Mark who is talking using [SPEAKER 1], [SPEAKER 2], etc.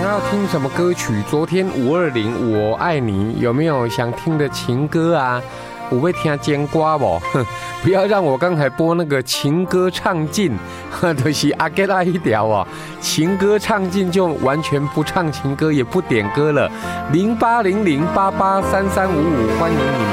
[SPEAKER 1] 要听什么歌曲？昨天520我爱你有没有想听的情歌啊？有要听尖瓜不？不要让我刚才播那个情歌唱尽，就是阿吉拉一条哦。情歌唱尽就完全不唱情歌，也不点歌了。0800883355，欢迎你们。